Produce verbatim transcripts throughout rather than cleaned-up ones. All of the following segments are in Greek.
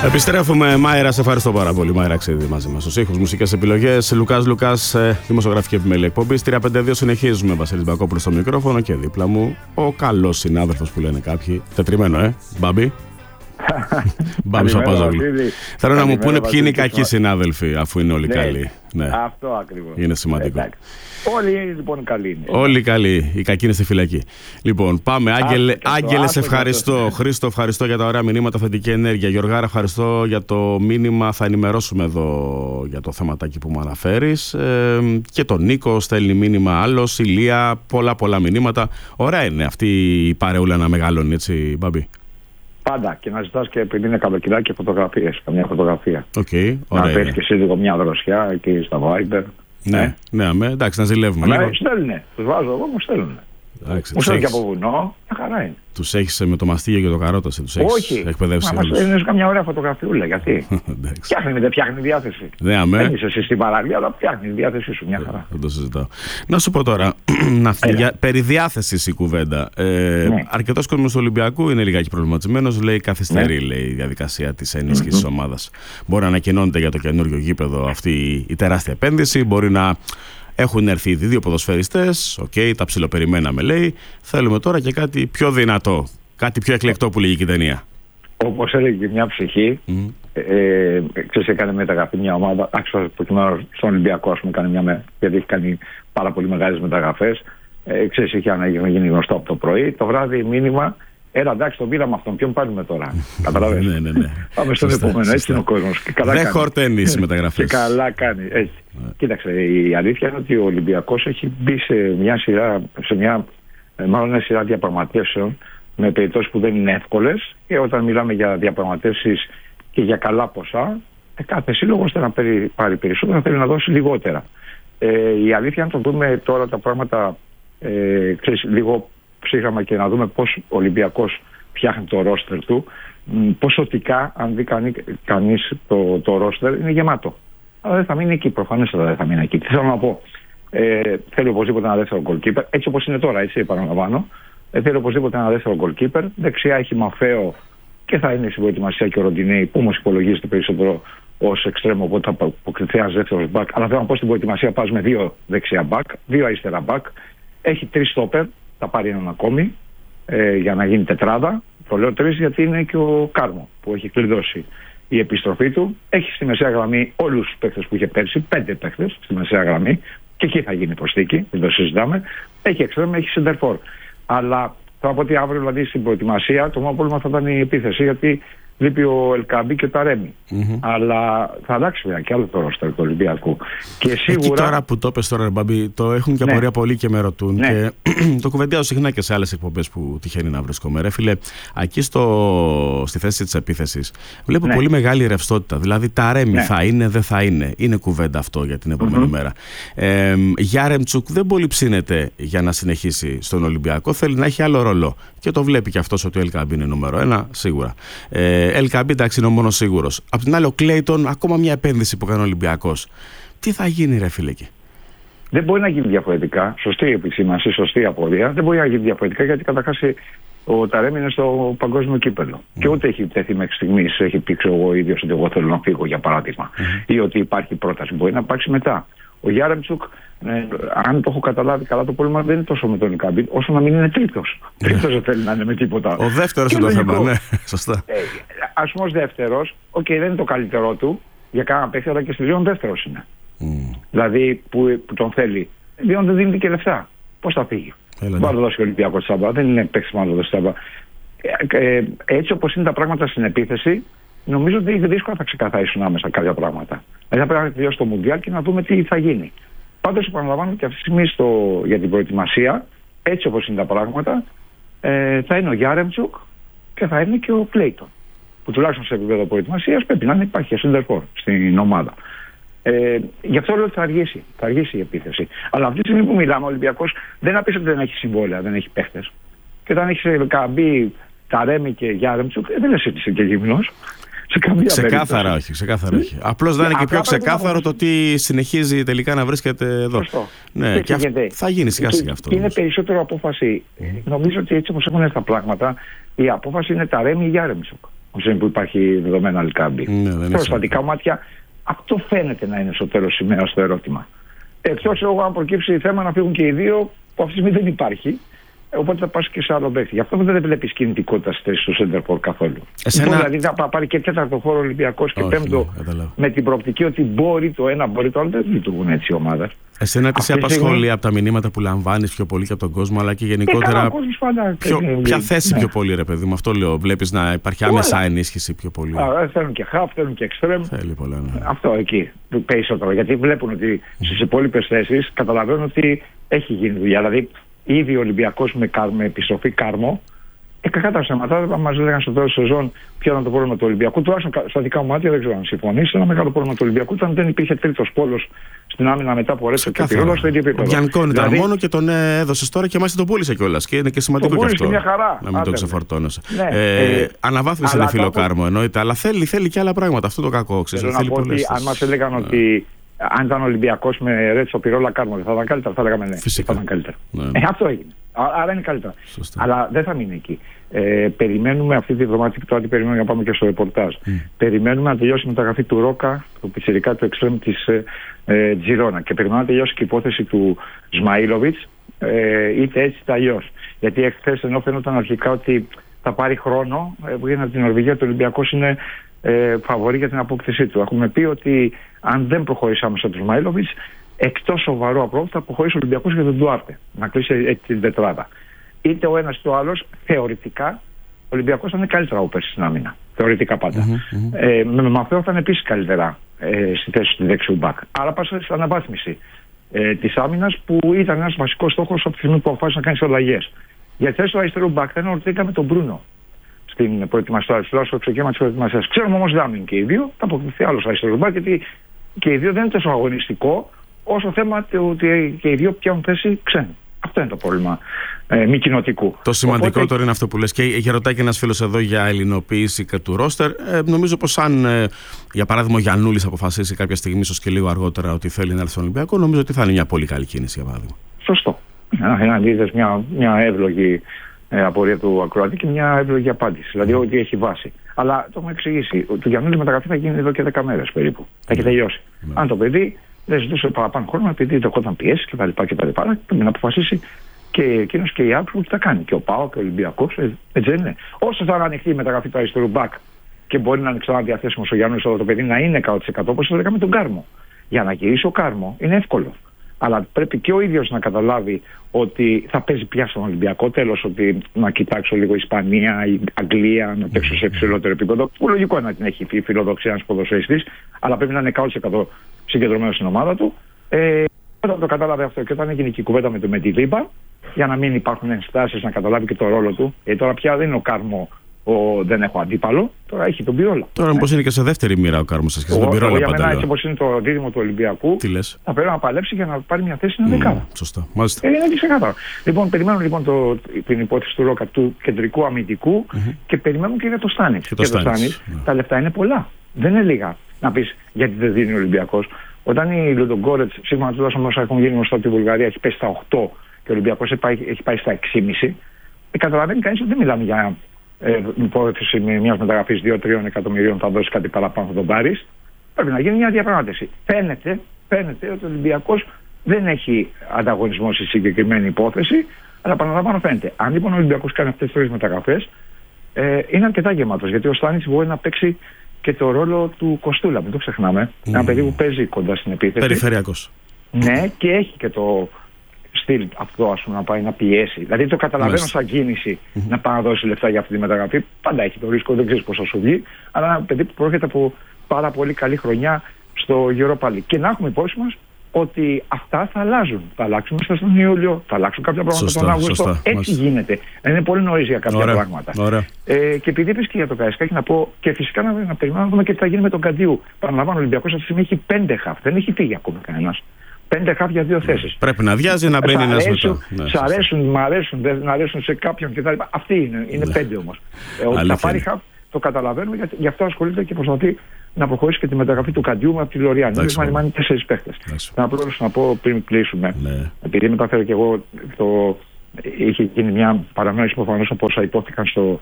Επιστρέφουμε. Μάιρα, σε ευχαριστώ πάρα πολύ. Μάιρα Ξίδη μαζί μας. Στους ήχους, μουσικές επιλογές. Λουκάς Λουκάς, δημοσιογραφική επιμέλεια εκπομπή. τρία πέντε δύο συνεχίζουμε. Βασίλης Μπακόπουλος στο μικρόφωνο και δίπλα μου ο καλός συνάδελφος που λένε κάποιοι. Τετριμένο, ε, Μπάμπη. Μπάμπη Παπαζόγλου. Θέλω να μου πούνε ποιοι είναι οι κακοί συνάδελφοι, αφού είναι όλοι καλοί. Ναι. Αυτό ακριβώς. Είναι σημαντικό. Εντάξει. Όλοι λοιπόν καλοί είναι. Όλοι καλοί. Οι κακοί είναι στη φυλακή. Λοιπόν, πάμε. Άγγελε, Άγγελε σε ευχαριστώ. Χρήστο, ευχαριστώ για τα ωραία μηνύματα, θετική ενέργεια. Γιωργάρα, ευχαριστώ για το μήνυμα. Θα ενημερώσουμε εδώ για το θεματάκι που μου αναφέρεις. Ε, και τον Νίκο στέλνει μήνυμα άλλος. Ηλία, πολλά πολλά μηνύματα. Ωραία είναι αυτή η παρεούλα να μεγαλώνει, έτσι, Μπαμπή. Πάντα και να ζητάς και επειδή είναι καλοκαιρά και φωτογραφίες. Καμιά φωτογραφία. Okay, να πες και εσύ λίγο μια δροσιά εκεί στα Viber. Ναι, ναι, ναι, εντάξει, να ζηλεύουμε. Ναι, στέλνουνε. Τους βάζω εγώ, μου στέλνουνε. Μου στέλνουν και από βουνό, μια χαρά είναι. Τους έχεις με το μαστίγιο και το καρότα, τους έχεις όχι, εκπαιδεύσει. Όχι, είναι καμιά ωραία φωτογραφιούλα, γιατί. Φτιάχνει, δεν φτιάχνει διάθεση. Ναι, αμέ. Δεν είσαι εσύ στην παραλία, αλλά φτιάχνει τη διάθεσή σου, μια χαρά. Δεν το συζητάω. Να σου πω τώρα, για, περί διάθεσης η κουβέντα. Ε, ναι. Αρκετός κόσμος του Ολυμπιακού είναι λιγάκι προβληματισμένος, λέει καθυστερεί, ναι. λέει, η διαδικασία της ενίσχυσης της ομάδας. Μπορεί να ανακοινώνεται για το καινούριο γήπεδο αυτή η τεράστια επένδυση, μπορεί να. Έχουν έρθει ήδη δύο ποδοσφαιριστές, okay, τα ψιλοπεριμέναμε λέει. Θέλουμε τώρα και κάτι πιο δυνατό, κάτι πιο εκλεκτό που λέγει και η ταινία. Όπως έλεγε μια ψυχή, mm. ε, ξέρεις, έκανε μεταγραφή μια ομάδα, άξιο προκειμένου στον Ολυμπιακό, ας πούμε, κάνει μια, γιατί έχει κάνει πάρα πολύ μεγάλες μεταγραφές. Ε, ξέρεις, είχε γίνει γνωστό από το πρωί, το βράδυ μήνυμα. Έλα, εντάξει, τον πήραμε αυτόν. Ποιον πάρουμε τώρα. Καταλαβαίνεις. Ναι, ναι, ναι. Πάμε στον επόμενο. Έτσι είναι ο κόσμος. Δεν χορταίνει οι μεταγραφές. Και καλά κάνει. Έτσι. Ναι. Κοίταξε, η αλήθεια είναι ότι ο Ολυμπιακός έχει μπει σε μια σειρά, σε μια, μάλλον μια σειρά διαπραγματεύσεων με περιπτώσεις που δεν είναι εύκολες. Και όταν μιλάμε για διαπραγματεύσεις και για καλά ποσά, κάθε σύλλογος θέλει να πάρει περισσότερα, θέλει να δώσει λιγότερα. Ε, η αλήθεια, αν το δούμε τώρα τα πράγματα, ε, ξέρεις, λίγο ψύχραμα και να δούμε πώς ο Ολυμπιακός φτιάχνει το ρόστερ του, ποσοτικά, αν δει κανεί, κανείς το, το ρόστερ, είναι γεμάτο. Αλλά δεν θα μείνει εκεί, προφανώς δεν θα μείνει εκεί. Τι θέλω να πω, ε, θέλει οπωσδήποτε ένα δεύτερο goalkeeper, έτσι όπως είναι τώρα, έτσι επαναλαμβάνω. Ε, θέλει οπωσδήποτε ένα δεύτερο goalkeeper. Δεξιά έχει Μαφαίο και θα είναι στην προετοιμασία και ο Ροντινέη, που όμως υπολογίζεται περισσότερο ως εξτρέμο, οπότε θα αποκριθεί ένας δεύτερος back. Αλλά θέλω να πω στην προετοιμασία πας με δύο δεξιά back, δύο αριστερά back. Έχει τρεις στόπερ. Θα πάρει έναν ακόμη ε, για να γίνει τετράδα. Το λέω τρεις γιατί είναι και ο Κάρμο που έχει κλειδώσει η επιστροφή του. Έχει στη μεσαία γραμμή όλους τους παίκτες που είχε πέρσι, πέντε παίκτες στη μεσαία γραμμή, και εκεί θα γίνει προσθήκη, δεν το συζητάμε. Έχει εξτρέμ, έχει σεντερφόρ. Αλλά θα πω ότι αύριο, δηλαδή στην προετοιμασία, το μόνο πρόβλημα θα ήταν η επίθεση, γιατί λείπει ο Ελκαμπή και ο Ταρέμι. Mm-hmm. Αλλά θα αλλάξει βέβαια και άλλο το ρόστερ του Ολυμπιακού. Και σίγουρα. Εκεί τώρα που το πες τώρα, Μπαμπή, το έχουν και απορία, ναι. πολλοί και με ρωτούν. Ναι. Και το κουβεντιάζω συχνά και σε άλλες εκπομπές που τυχαίνει να βρίσκομαι. Ρε φίλε, εκεί στο, στη θέση της επίθεσης βλέπω, ναι. πολύ μεγάλη ρευστότητα. Δηλαδή, Ταρέμι, ναι. θα είναι, δεν θα είναι. Είναι κουβέντα αυτό για την επόμενη mm-hmm. μέρα. Ε, Γιάρεμτσουκ δεν πολύ ψήνεται για να συνεχίσει στον Ολυμπιακό. Θέλει να έχει άλλο ρόλο. Και το βλέπει και αυτός ότι ο Ελκαμπή είναι νούμερο ένα, σίγουρα. Ε, Ελκαμπή, εντάξει, είναι ο μόνος σίγουρος. Απ' την άλλη, ο Κλέιτον, ακόμα μια επένδυση που κάνει ο Ολυμπιακός. Τι θα γίνει, ρε φίλε, εκεί? Δεν μπορεί να γίνει διαφορετικά. Σωστή επισήμανση, σωστή απορία. Δεν μπορεί να γίνει διαφορετικά, γιατί καταρχάς ο Ταρέμι είναι στο παγκόσμιο κύπελλο. Mm. Και ούτε έχει τεθεί μέχρι στιγμής, έχει πει εγώ ίδιος ότι εγώ θέλω να φύγω, για παράδειγμα, mm. ή ότι υπάρχει πρόταση. Μπορεί να υπάρξει μετά. Ο Γιάρεμτσουκ, ε, αν το έχω καταλάβει καλά, το πρόβλημα δεν είναι τόσο με τον Ελκαμπή, όσο να μην είναι τρίτος. Τρίτος δεν θέλει να είναι με τίποτα. Ο δεύτερος είναι το θέμα, ναι, σωστά. Ε, ας πούμε, ως δεύτερος, οκ, okay, δεν είναι το καλύτερό του για κανένα παίκτη, αλλά και στη Λιόν δεύτερος είναι. Mm. Δηλαδή που, που τον θέλει. Λιόν δεν δίνει και λεφτά. Πώς θα φύγει? Δεν μπορεί να δώσει ο Ολυμπιακός τσάμπα, δεν είναι παίκτη που να δώσει τσάμπα. Ε, ε, έτσι όπως είναι τα πράγματα στην επίθεση, νομίζω ότι δύσκολα θα ξεκαθαρίσουν άμεσα κάποια πράγματα. Δηλαδή θα πρέπει να τελειώσει το Μουντιάλ και να δούμε τι θα γίνει. Πάντως, επαναλαμβάνω και αυτή τη στιγμή στο, για την προετοιμασία, έτσι όπως είναι τα πράγματα, ε, θα είναι ο Γιάρεμτσουκ και θα είναι και ο Κλέιτον. Που τουλάχιστον σε επίπεδο προετοιμασίας πρέπει να υπάρχει σεντερφόρ στην ομάδα. Ε, γι' αυτό λέω ότι θα αργήσει, θα αργήσει η επίθεση. Αλλά αυτή τη στιγμή που μιλάμε, ο Ολυμπιακός δεν απείσει ότι δεν έχει συμβόλαια, δεν έχει παίχτες. Και όταν έχει Καμπή, Ταρέμι και Γιάρεμτσουκ, δεν λες ότι είσαι και γυμνός. Ξεκάθαρα όχι, ξεκάθαρα όχι. Απλώς δεν είναι και πιο ξεκάθαρο το τι συνεχίζει τελικά να βρίσκεται εδώ. Σωστό. Ναι, και αυ... θα γίνει σιγά σιγά αυτό. Και είναι περισσότερο απόφαση. Mm. Νομίζω ότι έτσι όπως έχουν τα πράγματα, η απόφαση είναι Ταρέμι ή Γιάρεμτσουκ. όσο που υπάρχει δεδομένα Αλκάμπη. Ναι, Τώρα στα δικά μάτια αυτό φαίνεται να είναι στο τέλος σημαία στο ερώτημα. Εκτός εγώ αν προκύψει θέμα να φύγουν και οι δύο, που αυτή τη στιγμή δεν υπάρχει. Οπότε θα πας και σε άλλο παίκτη. Γι' αυτό δεν βλέπεις κινητικότητα στη θέση του Σέντερφορ καθόλου. Εσένα... Λοιπόν, δηλαδή θα πάρει και τέταρτο χώρο Ολυμπιακός και Όχι, πέμπτο ναι, με την προοπτική ότι μπορεί το ένα, μπορεί το άλλο. Δεν λειτουργούν έτσι οι ομάδες. Εσένα τι σε απασχολεί στιγμή... από τα μηνύματα που λαμβάνεις πιο πολύ και από τον κόσμο, αλλά και γενικότερα. Πάντα, πιο... και... Ποια θέση ναι. πιο πολύ, ρε παιδί μου, αυτό λέω. Βλέπεις να υπάρχει άμεσα Όλα. ενίσχυση πιο πολύ. Άρα θέλουν και χαφ, θέλουν και εξτρέμ. Θέλει πολλά, ναι. Αυτό εκεί περισσότερο. Γιατί βλέπουν ότι στις υπόλοιπες θέσεις καταλαβαίνουν ότι έχει γίνει δουλειά. Δηλαδή ήδη ο Ολυμπιακός με, με επιστροφή Κάρμο, ε, κακά τα ψέματα, μας λέγανε στο τέλος της σεζόν ποιο ήταν το πρόβλημα του Ολυμπιακού. Τουλάχιστον στα δικά μου μάτια, δεν ξέρω αν συμφωνείς, ένα μεγάλο πρόβλημα του Ολυμπιακού ήταν δεν υπήρχε τρίτος πόλος στην άμυνα μετά από Ρέτσο και Πυρόλο στο ίδιο επίπεδο. Ο Μπιανκόνη ήταν δηλαδή, μόνο και τον ε, έδωσες τώρα και μάλιστα τον πούλησε κιόλας. Και είναι και σημαντικό το κι αυτό. Μια χαρά. Να μην Άντε, το ξεφορτώνεσαι. Ναι, ε, ε, αναβάθμιση είναι φίλο Κάρμο εννοείται, αλλά θέλει, θέλει και άλλα πράγματα. Αυτό το κακό. Θέλω να πω ότι αν μας έλεγαν ότι αν ήταν Ολυμπιακός με Ρέτσο Πυρόλα Κάρμο θα ήταν καλύτερα, θα λέγαμε ναι. Φυσικά. Θα ήταν καλύτερα. Ναι. Ε, αυτό έγινε. Άρα είναι καλύτερα. Σωστά. Αλλά δεν θα μείνει εκεί. Ε, περιμένουμε αυτή τη εβδομάδα, τώρα τι περιμένουμε να πάμε και στο ρεπορτάζ. Mm. Περιμένουμε να τελειώσει η μεταγραφή του Ρόκα, του πιτσιρικά του εξτρέμ της ε, ε, Τζιρόνα. Και περιμένουμε να τελειώσει και η υπόθεση του Σμαΐλοβιτς, ε, είτε έτσι είτε αλλιώς. Γιατί εχθές ενώ φαίνονταν αρχικά ότι θα πάρει χρόνο, ε, βγαίνει από την Νορβηγία, το Ολυμπιακός είναι ε, φαβορί για την απόκτησή του. Έχουμε πει ότι αν δεν προχωρήσει άμεσα του Σμαΐλοβιτς, εκτός σοβαρού απρόβλεπτο θα προχωρήσει ο Ολυμπιακός για τον Ντουάρτε. Να κλείσει έτσι την τετράδα. Είτε ο ένας είτε ο άλλος, θεωρητικά, ο Ολυμπιακός θα είναι καλύτερα από πέρσι στην άμυνα. Θεωρητικά πάντα. Mm-hmm, mm-hmm. Ε, με Μαθαίο θα είναι επίσης καλύτερα ε, στη θέση του δεξιού μπακ. Άρα πας στην αναβάθμιση ε, της άμυνας που ήταν ένας βασικός στόχος από τη στιγμή που αποφάσισε να κάνει αλλαγές. Για τη θέση του αριστερού μπακ θα ενορτήκαμε τον Μπρούνο στην προετοιμασία, στο ξεκίνημα της προετοιμασίας. Ξέρουμε όμως δεν είναι και οι δύο, θα αποκτηθεί άλλος αριστερός μπακ γιατί και οι δύο δεν είναι τόσο αγωνιστικό όσο θέμα ότι και οι δύο πιάνουν θέση ξένοι. Αυτό είναι το πρόβλημα ε, μη κοινοτικού. Το σημαντικότερο Οπότε... είναι αυτό που λες. Και ρωτάει και ένας φίλος εδώ για ελληνοποίηση και του ρόστερ. Ε, νομίζω πως αν, ε, για παράδειγμα, ο Γιαννούλης αποφασίσει κάποια στιγμή, ίσως και λίγο αργότερα, ότι θέλει να έρθει στον Ολυμπιακό, νομίζω ότι θα είναι μια πολύ καλή κίνηση, για παράδειγμα. Σωστό. Ένα είδες μια, μια εύλογη ε, απορία του ακροατή και μια εύλογη απάντηση. Δηλαδή, ότι έχει βάση. Αλλά το έχουμε εξηγήσει. Το Γιαννούλη μεταγραφή θα γίνει εδώ και δέκα μέρες περίπου. Θα έχει τελειώσει. Mm. Αν το παιδί δεν ζητούσε παραπάνω χρόνο επειδή δεχόταν πιέσει κτλ. Πρέπει να αποφασίσει και εκείνος και οι άλλοι που θα κάνει. Και ο ΠΑΟ και ο Ολυμπιακός, έτσι δεν είναι. Όσο θα είναι ανοιχτή η μεταγραφή του αριστερού μπακ και μπορεί να είναι ξανά διαθέσιμο ο Γιάννης το παιδί να είναι εκατό τοις εκατό όπως το λέγαμε τον Κάρμο. Για να γυρίσει ο Κάρμο είναι εύκολο. Αλλά πρέπει και ο ίδιος να καταλάβει ότι θα παίζει πια στον Ολυμπιακό. Τέλος, ότι να κοιτάξω λίγο Ισπανία, η Αγγλία, να παίξω σε υψηλότερο επίπεδο. Που λογικό είναι να την έχει η φιλοδοξία ένας ποδοσφαιριστής, αλλά πρέπει να είναι εκατό τοις εκατό συγκεντρωμένο στην ομάδα του. Ε, όταν το κατάλαβε αυτό και όταν έγινε και η κουβέντα με, το, με τη Δίμπα, για να μην υπάρχουν ενστάσεις, να καταλάβει και το ρόλο του. Ε, τώρα πια δεν είναι ο Κάρμο, ο, δεν έχω αντίπαλο, τώρα έχει τον Πυρόλα. Τώρα ναι. Πώς είναι και σε δεύτερη μοίρα ο Κάρμος σας και στον Πυρόλα πάντα. Για μένα, έτσι όπως είναι το δίδυμο του Ολυμπιακού, θα πρέπει να παλέψει για να πάρει μια θέση στην δεκάδα. Mm, σωστά. Μάλιστα. Ε, είναι ξεκάθαρο. Λοιπόν, περιμένουμε λοιπόν το, την υπόθεση του Ρόκα του κεντρικού αμυντικού mm-hmm. και περιμένουμε και για το Στάνιτς. Και, και το Στάνιτς yeah. τα λεφτά είναι πολλά. Δεν είναι λίγα. Να πεις γιατί δεν δίνει ο Ολυμπιακός. Όταν η Λουντογκόρετς, σύμφωνα τουλάχιστον όσα έχουν γίνει γνωστά από τη Βουλγαρία, έχει πέσει στα οκτώ και ο Ολυμπιακός έχει πάει, έχει πάει στα έξι κόμμα πέντε, ε, καταλαβαίνει κανείς ότι δεν μιλάμε για ε, υπόθεση με μια μεταγραφή δύο τρία εκατομμυρίων, θα δώσει κάτι παραπάνω, θα τον πάρεις. Πρέπει να γίνει μια διαπραγμάτευση. Φαίνεται, φαίνεται ότι ο Ολυμπιακός δεν έχει ανταγωνισμό στη συγκεκριμένη υπόθεση, αλλά παραλαμβάνω φαίνεται. Αν λοιπόν ο Ολυμπιακός κάνει αυτές τις τρεις μεταγραφές, ε, είναι αρκετά γεμάτος, γιατί ο Στάνιτς μπορεί να παίξει και το ρόλο του Κοστούλα, μην το ξεχνάμε. Mm. Ένα παιδί που παίζει κοντά στην επίθεση. Περιφερειακός. Ναι, και έχει και το στυλ αυτό, ας πούμε, να πάει να πιέσει. Δηλαδή το καταλαβαίνω Μες. σαν κίνηση mm-hmm. να πάει να δώσει λεφτά για αυτή τη μεταγραφή. Πάντα έχει το ρίσκο, δεν ξέρεις πώς θα σου βγει. Αλλά ένα παιδί που πρόκειται από πάρα πολύ καλή χρονιά στο Europa League. Και να έχουμε υπόψη μας ότι αυτά θα αλλάζουν. Θα αλλάξουν μέσα στον Ιούλιο, θα αλλάξουν κάποια πράγματα σωστά, τον Αύγουστο. Σωστά, Έτσι μάλιστα. γίνεται. Είναι πολύ νωρίς για κάποια ωραία, πράγματα. Ωραία. Ε, και επειδή είπες και για το Καραϊσκάκη, να πω και φυσικά να, να περιμένουμε να δούμε και τι θα γίνει με τον Καντίου. Παραλαμβάνω, ο Ολυμπιακός αυτή τη στιγμή έχει πέντε χαφ. Δεν έχει φύγει ακόμα κανένας. Πέντε χαφ για δύο θέσεις. Πρέπει να βιάζει να μπαίνει ένας μετά. Σ' αρέσουν, μ' αρέσουν, δεν αρέσουν σε κάποιον κτλ. Αυτοί είναι, είναι ναι. πέντε όμως. Ε, ότι θα πάρει χαφ το καταλαβαίνουμε, γιατί γι' αυτό ασχολείται και προσπαθεί να προχωρήσει και τη μεταγραφή του Καντιού από τη Λοριάννη. Είναι μάλλον τέσσερις παίχτες. Να απλώς να πω πριν κλείσουμε, ναι. επειδή μεταφέρω και εγώ, το... είχε γίνει μια παρανόηση προφανώς από όσα υπόθηκαν στο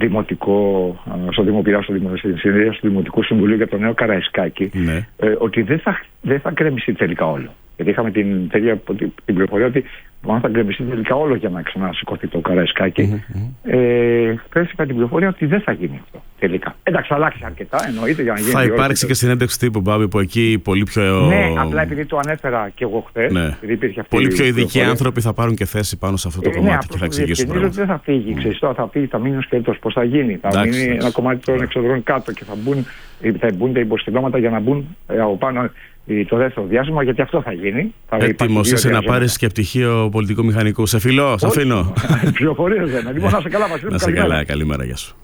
δημοτικό, στο Δήμο Πειραιώς, στο Δημο, στην συνεδρία του Δημοτικού Συμβουλίου για το νέο Καραϊσκάκι, ναι. ε, ότι δεν θα, δεν θα γκρεμιστεί τελικά όλο. Γιατί είχαμε την, την πληροφορία ότι θα γκρεμιστεί τελικά όλο για να ξανασηκωθεί το Καραϊσκάκι. Mm-hmm. Ε, Χθες είχα την πληροφορία ότι δεν θα γίνει αυτό τελικά. Εντάξει, θα αλλάξει αρκετά, εννοείται, για να γίνει. Θα υπάρξει και συνέντευξη τύπου, Μπάμπη, που εκεί πολύ πιο. Ναι, απλά επειδή το ανέφερα και εγώ χθες. Ναι. Πολύ πιο ειδικοί άνθρωποι θα πάρουν και θέση πάνω σε αυτό το ε, κομμάτι ναι, και θα εξηγήσουν. Και δεν θα φύγει, ξέρεις, θα φύγει, θα μείνει ο σκελετός. Πώς θα γίνει, θα εντάξει, μείνει εντάξει. ένα κομμάτι των εξωτερών κάτω και θα μπουν, θα μπουν τα υποστηλώματα για να μπουν από πάνω το δεύτερο διάστημα, γιατί αυτό θα γίνει. Έτοιμος είσαι να πάρεις και πτυχίο πολιτικού μηχανικού. Σε φιλώ, σε αφήνω. Πληροφορίες δεν. Λοιπόν, να σε καλά, Βασίλη. Να σε καλά, καλημέρα, γεια σου.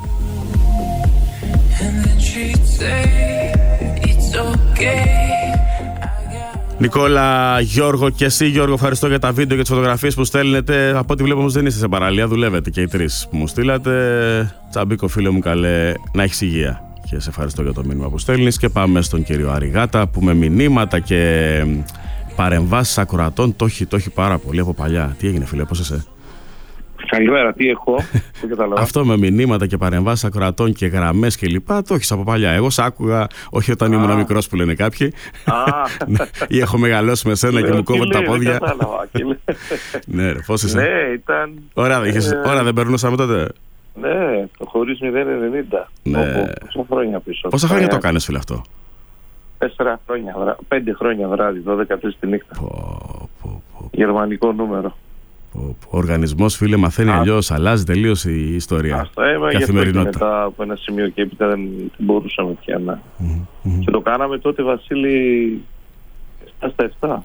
Νικόλα, Γιώργο και εσύ, Γιώργο, ευχαριστώ για τα βίντεο και τις φωτογραφίες που στέλνετε. Από ό,τι βλέπω όμως δεν είστε σε παραλία, δουλεύετε και οι τρεις που μου στείλατε. Τσαμπίκο, φίλο μου, καλέ, να έχεις υγεία. Και σε ευχαριστώ για το μήνυμα που στέλνεις. Και πάμε στον κύριο Αριγάτα, που με μηνύματα και παρεμβάσεις ακροατών το έχει, το έχει πάρα πολύ από παλιά. Τι έγινε, φίλε, πώς είσαι? Καλημέρα, τι έχω? Αυτό με μηνύματα και παρεμβάσεις ακροατών και γραμμές και λοιπά, το έχεις από παλιά. Εγώ σ' άκουγα, όχι όταν ήμουν μικρός που λένε κάποιοι, ή έχω μεγαλώσει με σένα και μου κόβονται τα πόδια. Ναι, πώς είσαι? Ναι, ήταν. Ώρα δεν περνούσαμε τότε? Ναι, το χωρίς μηδέν ενενήντα. Ναι. Πόσα χρόνια πίσω. Πόσα χρόνια το κάνεις, φίλε, αυτό? Τέσσερα χρόνια, πέντε χρόνια βράδυ, δώδεκα τρεις τη νύχτα. Πω, πω, πω. Γερμανικό νούμερο. Ο οργανισμός, φίλε, μαθαίνει αλλιώς, αλλάζει τελείως η ιστορία. Αυτό έμαγε καθημερινότητα. Και μετά από ένα σημείο και έπειτα δεν μπορούσαμε πια να. Mm-hmm. Και το κάναμε τότε, Βασίλη, επτά στα επτά.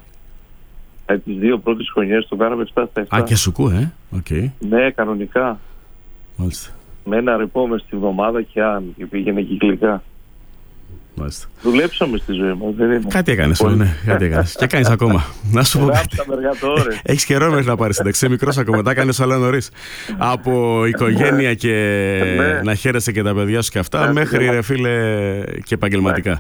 Ε, τις δύο πρώτες χρονιές το κάναμε επτά στα επτά. Α, και σουκού, ε. Okay. Ναι, κανονικά. Μάλιστα. Με ένα ρεπό μες τη βδομάδα και αν και πήγαινε κυκλικά. Μάλιστα. Δουλέψαμε στη ζωή μας, δεν είναι? Κάτι έκανες, ναι, κάτι έκανες. Και κάνεις ακόμα. Να σου πω κάτι. Έχεις καιρό μέχρι να πάρεις σύνταξη. Είσαι μικρός ακόμα, τα κάνεις όλα νωρίς. Από οικογένεια και να χαίρεσαι και τα παιδιά σου και αυτά, μέχρι, ρε φίλε, και επαγγελματικά.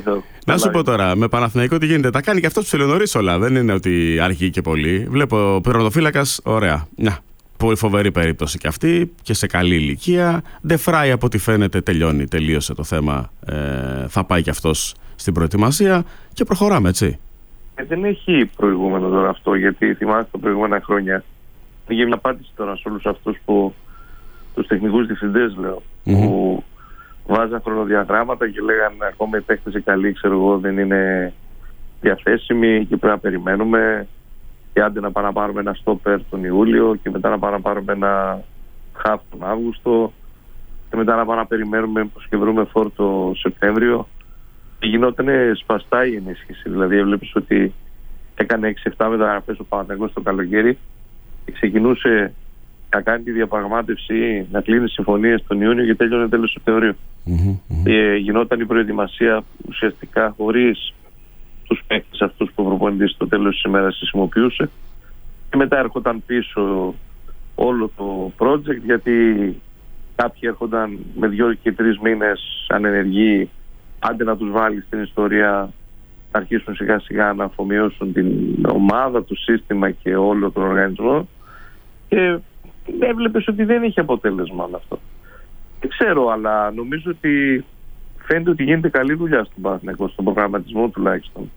Να σου πω τώρα, με Παναθηναϊκό τι γίνεται? Τα κάνει και αυτός που θέλει νωρίς όλα. Δεν είναι ότι αργεί και πολύ. Βλέπω πρωτοφύλακας, ωραία. Μια πολύ φοβερή περίπτωση και αυτή και σε καλή ηλικία. Ντεφράι, από ό,τι φαίνεται, τελειώνει, τελείωσε το θέμα. Ε, θα πάει και αυτός στην προετοιμασία και προχωράμε, έτσι. Ε, δεν έχει προηγούμενο τώρα αυτό, γιατί θυμάστε τα προηγούμενα χρόνια. Είχε μια απάντηση τώρα σε όλους αυτούς που, τους τεχνικούς διευθυντές, λέω, mm-hmm. που βάζαν χρονοδιαγράμματα και λέγανε ακόμα η παίκτες καλή, ξέρω εγώ, δεν είναι διαθέσιμη και πρέπει να περιμένουμε. Και άντε να πάμε να πάρουμε ένα στόπερ τον Ιούλιο και μετά να πάμε να πάρουμε ένα χαφ τον Αύγουστο και μετά να πάμε να περιμένουμε πως και βρούμε φόρτο Σεπτέμβριο. Και γινόταν σπαστά η ενίσχυση. Δηλαδή έβλεπες ότι έκανε έξι εφτά μεταγραφές ο Παναθηναϊκός το καλοκαίρι και ξεκινούσε να κάνει τη διαπραγμάτευση, να κλείνει συμφωνίες τον Ιούνιο και τέλειωνε τέλος Σεπτεμβρίου. Mm-hmm, mm-hmm. Και γινόταν η προετοιμασία ουσιαστικά χωρίς τους παίκτες αυτούς που ο προπονητής στο τέλος της ημέρας χρησιμοποιούσε, και μετά έρχονταν πίσω όλο το project, γιατί κάποιοι έρχονταν με δυο και τρεις μήνες ανενεργοί, άντε να τους βάλει στην ιστορία, να αρχίσουν σιγά σιγά να αφομοιώσουν την ομάδα, το σύστημα και όλο τον οργανισμό, και έβλεπες ότι δεν είχε αποτέλεσμα όλο αυτό. Δεν ξέρω, αλλά νομίζω ότι φαίνεται ότι γίνεται καλή δουλειά στον Παναθηναϊκό, στον προγραμματισμό τουλάχιστον.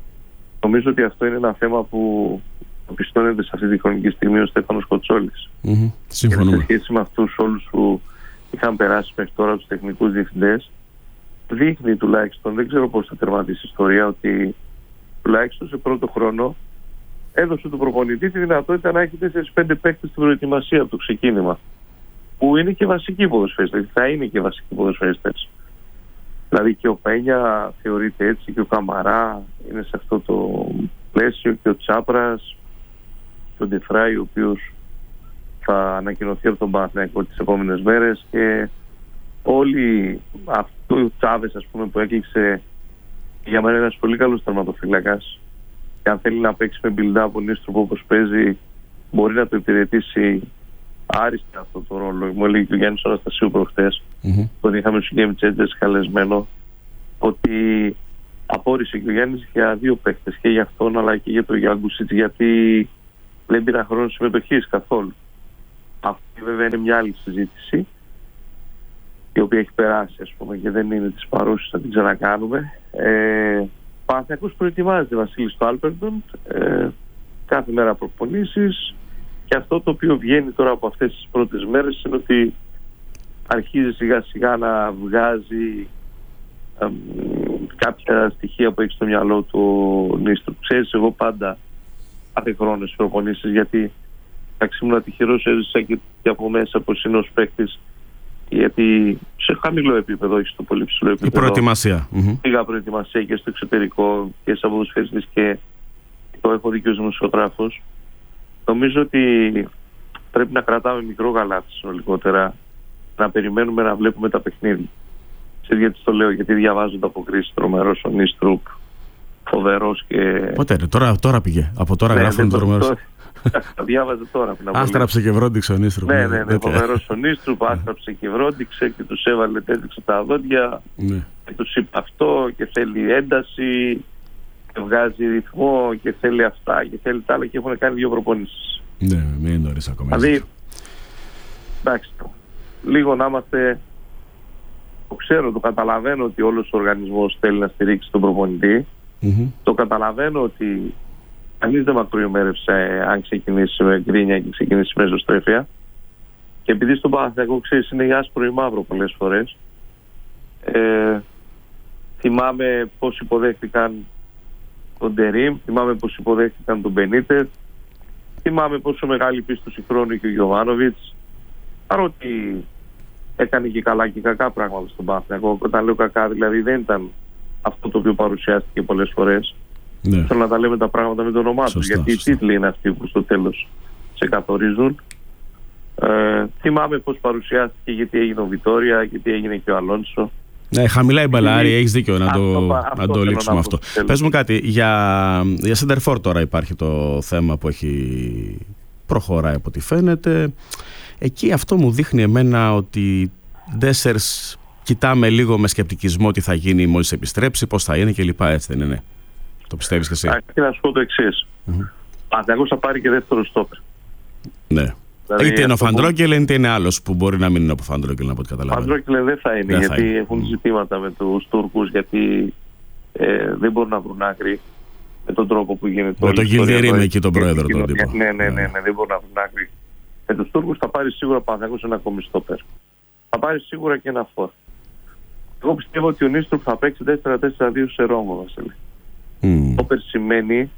Νομίζω ότι αυτό είναι ένα θέμα που πιστώνεται σε αυτή τη χρονική στιγμή ο Στέφανος Κοτσόλης. Mm-hmm. Συμφωνούμε. Και σε σχέση με αυτούς όλους που είχαν περάσει μέχρι τώρα τους τεχνικούς διευθυντές, δείχνει τουλάχιστον, δεν ξέρω πώς θα τερματίσει η ιστορία, ότι τουλάχιστον σε πρώτο χρόνο έδωσε του προπονητή τη δυνατότητα να έχει τέσσερις πέντε παίκτες στην προετοιμασία από το ξεκίνημα. Που είναι και βασικοί ποδοσφαιριστές, θα είναι και βασικοί ποδοσφαιριστές. Δηλαδή και ο Πένια θεωρείται έτσι, και ο Καμαρά είναι σε αυτό το πλαίσιο, και ο Τσάπρας και ο Ντεφράι, ο οποίος θα ανακοινωθεί από τον Παναθηναϊκό τις επόμενες μέρες, και όλοι αυτό ο Τσάβες, ας πούμε, που έκλειξε, για μένα είναι ένας πολύ καλός τερματοφύλακας, και αν θέλει να παίξει με build-up ο Νίστροπο όπως παίζει, μπορεί να το υπηρετήσει άριστα αυτό το ρόλο. Μου έλεγε και ο Γιάννης Αναστασίου προχτές, mm-hmm. τον είχαμε στους Game Changers καλεσμένο, ότι απόρρισε και ο Γιάννης για δύο παίκτες, και για αυτόν αλλά και για τον Γιάνγκουσιτς, γιατί δεν πήραν χρόνο συμμετοχής καθόλου. Αυτή βέβαια είναι μια άλλη συζήτηση, η οποία έχει περάσει, ας πούμε, και δεν είναι της παρούσης, θα την ξανακάνουμε. Ε, Παναθηναϊκός προετοιμάζεται, Βασίλη, στο Άλπερντον, ε, κάθε μέρα προπονήσεις, και αυτό το οποίο βγαίνει τώρα από αυτές τις πρώτες μέρες είναι ότι αρχίζει σιγά σιγά να βγάζει ε, κάποια στοιχεία που έχει στο μυαλό του ο Νίστρου. Ξέρεις, εγώ πάντα κάθε χρόνο στις προπονήσεις, γιατί εντάξει, ήμουν τυχερός, έζησα και, και από μέσα πως είναι ως παίκτης, γιατί σε χαμηλό επίπεδο, όχι στο πολύ ψηλό επίπεδο. Η προετοιμασία. Πήγα προετοιμασία και στο εξωτερικό και σαν ποδοσφαιριστής, και το έχω δει και ως δημοσιογράφος. Νομίζω ότι πρέπει να κρατάμε μικρό γαλάτι συνολικότερα, να περιμένουμε να βλέπουμε τα παιχνίδια. Ξέρεις γιατί το λέω? Γιατί διαβάζω τα αποκρίσεις, τρομερός ο Νίστρουπ, φοβερός και... Πότε ρε, τώρα, τώρα πήγε, από τώρα ναι, γράφουν τρομερός. Τα διάβαζε τώρα. Άστραψε και βρόντιξε ο Νίστρουπ. Ναι, ναι, ναι, φοβερός ο Νίστρουπ, άστραψε και βρόντιξε και τους έβαλε, έδειξε τα δόντια, ναι. Και τους είπε αυτό και θέλει ένταση και βγάζει ρυθμό και θέλει αυτά και θέλει τα άλλα, και έχουν κάνει δύο προπονήσεις. Ναι, μην είναι νωρίς ακόμα. Δηλαδή, εντάξει, λίγο να είμαστε, το ξέρω, το καταλαβαίνω ότι όλος ο οργανισμός θέλει να στηρίξει τον προπονητή, mm-hmm. Το καταλαβαίνω ότι κανείς δεν μακροημέρευσε αν ξεκινήσει με γκρίνια και ξεκινήσει με ζωστρέφεια, και επειδή στον Παναθηναϊκό, ξέρεις, είναι η άσπρο ή μαύρο πολλές φορές. Ε, θυμάμαι πώς υποδέχτηκαν τον Τερίμ, θυμάμαι πώς υποδέχτηκαν τον Μπενίτεθ, θυμάμαι πόσο μεγάλη πίστοση χρόνου και ο Γιωβάνοβιτς, παρότι έκανε και καλά και κακά πράγματα στον Παναθηναϊκό. Όταν λέω κακά, δηλαδή δεν ήταν αυτό το οποίο παρουσιάστηκε πολλές φορές. Ναι. Θέλω να τα λέμε τα πράγματα με το όνομά τους, γιατί σωστά. Οι τίτλοι είναι αυτοί που στο τέλος σε καθορίζουν. Ε, θυμάμαι πώς παρουσιάστηκε, γιατί έγινε ο Βιτόρια, γιατί έγινε και ο Αλόνσο. Ναι, χαμηλά η μπαλάρη, έχεις δίκιο να το, αυτό, να το λήξουμε αυτό. Πες μου κάτι, για, για Σεντερφόρ τώρα υπάρχει το θέμα που έχει προχωράει από ό,τι φαίνεται. Εκεί αυτό μου δείχνει εμένα ότι Ντέσσερς κοιτάμε λίγο με σκεπτικισμό τι θα γίνει μόλις επιστρέψει, πώς θα είναι κλπ. Έτσι δεν είναι? Το πιστεύεις και εσύ? Και να σου πω το εξής. Mm-hmm. Παναθηναϊκός θα πάρει και δεύτερο στόπερ. Ναι. Δηλαδή, είτε είναι ο Φαντρόκελ, είτε είναι άλλος που μπορεί να μην είναι από Φαντρόκελ, από ό,τι καταλαβαίνω. Φαντρόκελ δεν θα είναι, δεν γιατί θα είναι. Έχουν ζητήματα με τους Τούρκους, γιατί ε, δεν μπορούν να βρουν άκρη με τον τρόπο που γίνεται. Με τον Γιλδιερή με εκεί τον πρόεδρο. Τον τύπο. Ναι, ναι, ναι, ναι, ναι, δεν μπορούν να βρουν άκρη. Με τους Τούρκους θα πάρει σίγουρα Παναθηναϊκός ένα ακόμη στόπερ. Θα πάρει σίγουρα και ένα φορ. Εγώ πιστεύω ότι ο Νίστρουπ θα παίξει τέσσερα τέσσερα δύο σε Ρώμο, Βασίλη. Mm. Στόπερ σημαίνει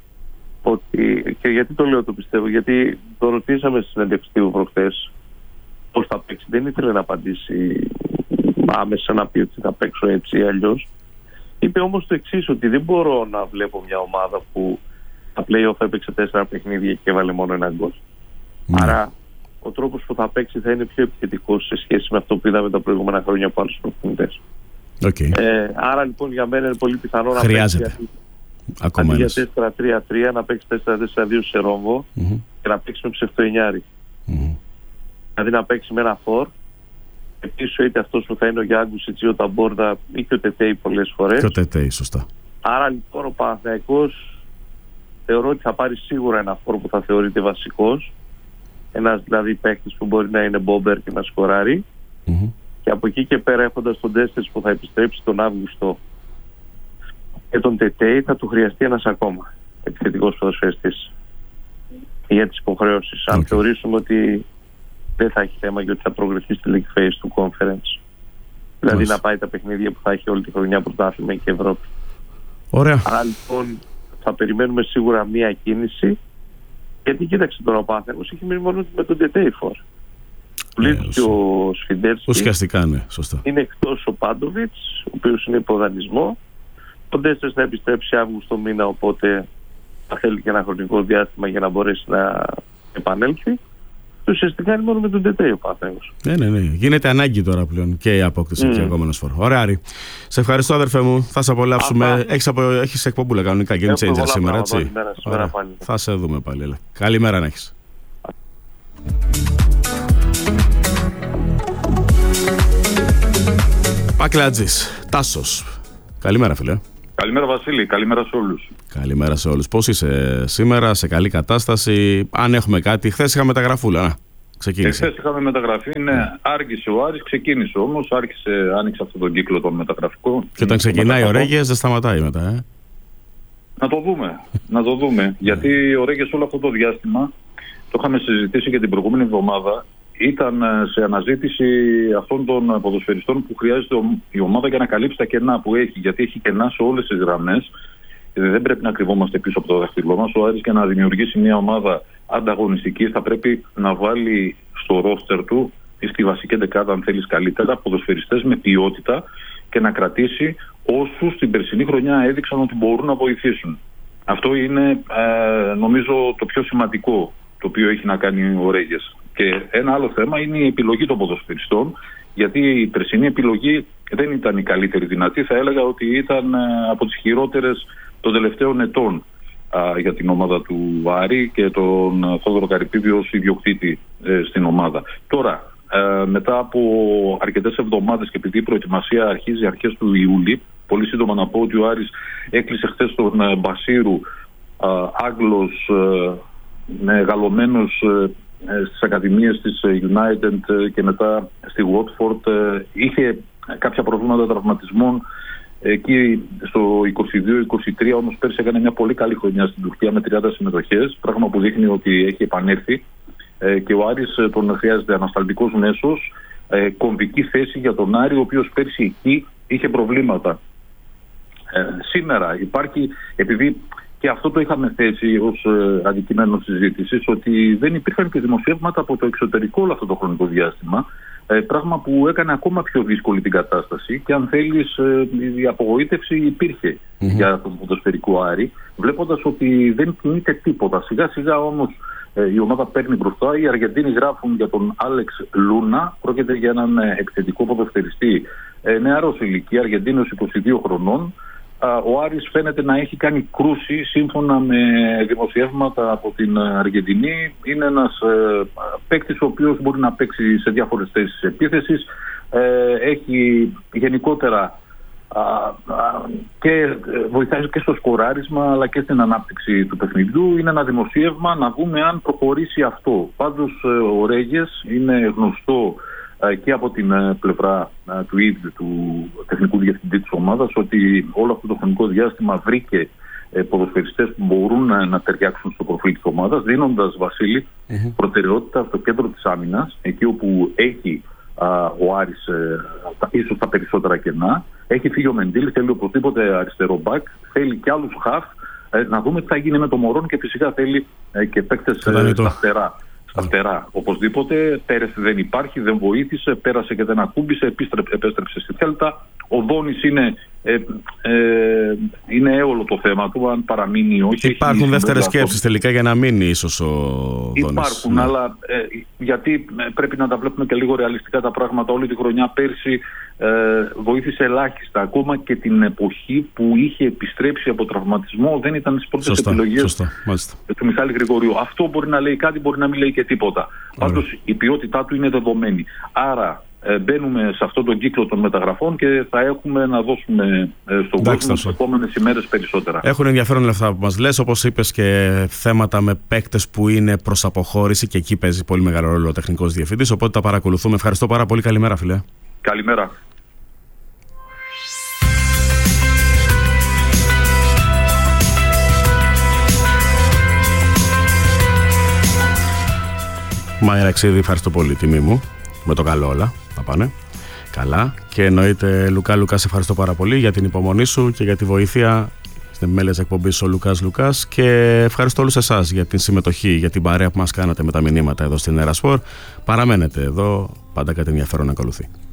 ότι, και γιατί το λέω το πιστεύω, γιατί το ρωτήσαμε στη συνέντευξη τύπου προχθές πώς θα παίξει. Δεν ήθελε να απαντήσει άμεσα, να πει ότι θα παίξω έτσι ή αλλιώς. Είπε όμως το εξής, ότι δεν μπορώ να βλέπω μια ομάδα που τα play-off έπαιξε τέσσερα παιχνίδια και έβαλε μόνο ένα γκολ. Mm. Άρα ο τρόπος που θα παίξει θα είναι πιο επιθετικός σε σχέση με αυτό που είδαμε τα προηγούμενα χρόνια από άλλους προπονητές. Okay. Ε, άρα λοιπόν για μένα είναι πολύ πιθανό να παίξει αντί για τέσσερα τρία τρία να παίξει τέσσερα τέσσερα δύο σε Ρόμβο, mm-hmm. και να παίξει με ψευτοενιάρι. Mm-hmm. Δηλαδή να παίξει με ένα φορ, επίσης είτε αυτός που θα είναι ο Γιάνγκουσιτς ή ο Ταμπόρδα ή και ο Τετέι πολλές φορές. Και ο Τετέι, σωστά. Άρα λοιπόν ο Παναθηναϊκός θεωρώ ότι θα πάρει σίγουρα ένα φορ που θα θεωρείται βασικός, ένας δηλαδή παίκτης που μπορεί να είναι μπόμπερ και να σκοράρει, mm-hmm. και από εκεί και πέρα, έχοντας τον Ντέστερς που θα επιστρέψει τον Αύγουστο και τον Τετέι, θα του χρειαστεί ένας ακόμα επιθετικός ποδοσφαιριστής για τις υποχρεώσεις. Okay. Αν θεωρήσουμε ότι δεν θα έχει θέμα και ότι θα προγραφεί στη League Phase του Conference, δηλαδή να πάει τα παιχνίδια που θα έχει όλη τη χρονιά πρωτάθλημα και Ευρώπη. Ωραία. Άρα λοιπόν θα περιμένουμε σίγουρα μία κίνηση, γιατί κοίταξε τώρα ο Παναθηναϊκός έχει μείνει μόνο με τον Τετέι φορ. Πλήττει και ο Σφιντέρσκι. Ουσιαστικά, ναι, σωστά. Είναι εκτός ο Πάντοβιτς, ο οποίος είναι υποδανεισμό. Ο Ντέστερς θα επιστρέψει Αύγουστο μήνα, οπότε θα θέλει και ένα χρονικό διάστημα για να μπορέσει να επανέλθει. Και ουσιαστικά είναι μόνο με τον Τετέι ο Παναθηναϊκός. Ναι, ναι, ναι. Γίνεται ανάγκη τώρα πλέον και η απόκτηση mm. και ακόμα φορά. Ωραία, Άρη. Σε ευχαριστώ, αδερφέ μου. Θα σε απολαύσουμε. Έχεις, απο... Έχεις εκπομπούλα κανονικά Game Changer σήμερα, έτσι. Μέρα, πάλι. Θα σε δούμε πάλι. Καλημέρα να έχεις. Πακλατζής, Τάσος. Καλημέρα, φίλε. Καλημέρα, Βασίλη. Καλημέρα σε όλους. Καλημέρα σε όλους. Πώς είσαι σήμερα, σε καλή κατάσταση? Αν έχουμε κάτι, χθες είχαμε τα γραφούλα. Να, Ξεκίνησε. Εχθές είχαμε μεταγραφή, ναι, ναι. Άργησε ο Άρης, ξεκίνησε όμως, άρχισε, άνοιξε αυτόν τον κύκλο των μεταγραφικών. Και όταν ξεκινάει ο Ρέγγες δεν σταματάει μετά, ε. Να το δούμε, να το δούμε. Γιατί ο Ρέγγες όλο αυτό το διάστημα, το είχαμε συζητήσει και την προηγούμενη εβδομάδα, ήταν σε αναζήτηση αυτών των ποδοσφαιριστών που χρειάζεται η ομάδα για να καλύψει τα κενά που έχει. Γιατί έχει κενά σε όλες τις γραμμές. Δεν πρέπει να κρυβόμαστε πίσω από το δάχτυλό μας. Ο Άρης για να δημιουργήσει μια ομάδα ανταγωνιστική θα πρέπει να βάλει στο ρόστερ του ή στη βασική δεκάδα, αν θέλεις καλύτερα, ποδοσφαιριστές με ποιότητα και να κρατήσει όσους την περσινή χρονιά έδειξαν ότι μπορούν να βοηθήσουν. Αυτό είναι ε, νομίζω το πιο σημαντικό το οποίο έχει να κάνει ο Ρέγγες. Και ένα άλλο θέμα είναι η επιλογή των ποδοσφαιριστών, γιατί η περσινή επιλογή δεν ήταν η καλύτερη δυνατή. Θα έλεγα ότι ήταν ε, από τις χειρότερες των τελευταίων ετών α, για την ομάδα του Άρη και τον Θόδωρο Καρυπίδη ως ιδιοκτήτη ε, στην ομάδα. Τώρα, ε, μετά από αρκετές εβδομάδες και επειδή η προετοιμασία αρχίζει αρχές του Ιούλη, πολύ σύντομα να πω ότι ο Άρης έκλεισε χθες τον ε, Μπασίρου, ε, Άγγλος, ε, μεγαλωμένος ε, στις ακαδημίες της United και μετά στη Watford. Ε, είχε κάποια προβλήματα τραυματισμών εκεί στο είκοσι δύο είκοσι τρία, όμως πέρσι έκανε μια πολύ καλή χρονιά στην Τουρκία με τριάντα συμμετοχές, πράγμα που δείχνει ότι έχει επανέλθει ε, και ο Άρης τον χρειάζεται ανασταλτικός μέσος, ε, κομβική θέση για τον Άρη, ο οποίος πέρσι εκεί είχε προβλήματα. Ε, σήμερα υπάρχει, επειδή και αυτό το είχαμε θέσει ως ε, αντικείμενο συζήτησης, ότι δεν υπήρχαν και δημοσιεύματα από το εξωτερικό όλο αυτό το χρονικό διάστημα, ε, πράγμα που έκανε ακόμα πιο δύσκολη την κατάσταση και αν θέλεις ε, η απογοήτευση υπήρχε mm-hmm. για τον ποδοσφαιρικό Άρη, βλέποντας ότι δεν κινείται τίποτα. Σιγά σιγά όμως ε, η ομάδα παίρνει μπροστά. Οι Αργεντίνοι γράφουν για τον Άλεξ Λούνα, πρόκειται για έναν ε, επιθετικό ποδοσφαιριστή ε, νεαρός ηλικία, Αργεντίνος είκοσι δύο χρονών. Ο Άρης φαίνεται να έχει κάνει κρούση σύμφωνα με δημοσιεύματα από την Αργεντινή. Είναι ένας ε, παίκτης ο οποίος μπορεί να παίξει σε διάφορες θέσεις επίθεσης. Ε, έχει γενικότερα α, α, και βοηθάει και στο σκοράρισμα αλλά και στην ανάπτυξη του παιχνιδιού. Είναι ένα δημοσίευμα, να δούμε αν προχωρήσει αυτό. Πάντως ο Ρέγγες είναι γνωστό και από την πλευρά του ίδιου του τεχνικού διευθυντή της ομάδας ότι όλο αυτό το χρονικό διάστημα βρήκε ποδοσφαιριστές που μπορούν να ταιριάξουν στο προφίλ της ομάδας, δίνοντας, Βασίλη, mm-hmm. προτεραιότητα στο κέντρο της άμυνας, εκεί όπου έχει α, ο Άρης α, ίσως τα περισσότερα κενά. Έχει φύγει ο Μεντήλ, θέλει οπωσδήποτε αριστερό μπακ, θέλει και άλλους χαφ, ε, να δούμε τι θα γίνει με τον Μωρόν και φυσικά θέλει ε, και παίκτες ε, στα φτερά. Στα φτερά, οπωσδήποτε. Πέρες δεν υπάρχει, δεν βοήθησε, πέρασε και δεν ακούμπησε, επίστρεψε, επέστρεψε στη Θέλτα. Ο Δόνης είναι, ε, ε, είναι έολο το θέμα του, αν παραμείνει ή όχι. Υπάρχουν δεύτερες σκέψεις τελικά για να μείνει ίσως ο Δόνης. Υπάρχουν, ναι. αλλά ε, γιατί πρέπει να τα βλέπουμε και λίγο ρεαλιστικά τα πράγματα. Όλη τη χρονιά πέρσι ε, βοήθησε ελάχιστα. Ακόμα και την εποχή που είχε επιστρέψει από τραυματισμό δεν ήταν στις πρώτες σωστά, επιλογές σωστά, του Μιχάλη Γρηγορίου. Αυτό μπορεί να λέει κάτι, μπορεί να μην λέει και τίποτα. Πάντως η ποιότητά του είναι δεδομένη. Άρα ε, μπαίνουμε σε αυτόν τον κύκλο των μεταγραφών και θα έχουμε να δώσουμε ε, στον Εντάξει, κόσμο τις επόμενες ημέρες περισσότερα. Έχουν ενδιαφέρον λεφτά που μας λες, όπως είπες, και θέματα με παίκτες που είναι προς αποχώρηση και εκεί παίζει πολύ μεγάλο ρόλο ο τεχνικός διευθυντής, οπότε τα παρακολουθούμε. Ευχαριστώ πάρα πολύ. Καλημέρα, φίλε. Καλημέρα. Μάια Ραξίδη, ευχαριστώ πολύ, τιμή μου. Με το καλό όλα θα πάνε καλά. Και εννοείται Λουκά Λουκά, σε ευχαριστώ πάρα πολύ για την υπομονή σου και για τη βοήθεια στην επιμέλεια της εκπομπής ο Λουκάς Λουκάς. Και ευχαριστώ όλους εσάς για την συμμετοχή, για την παρέα που μας κάνατε με τα μηνύματα εδώ στην Έρα Σπορ. Παραμένετε εδώ, πάντα κάτι ενδιαφέρον να ακολουθεί.